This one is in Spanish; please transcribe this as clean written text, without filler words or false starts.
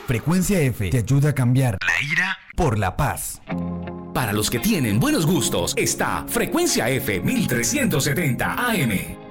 Frecuencia F te ayuda a cambiar la ira por la paz. Para los que tienen buenos gustos, está Frecuencia F 1370 AM.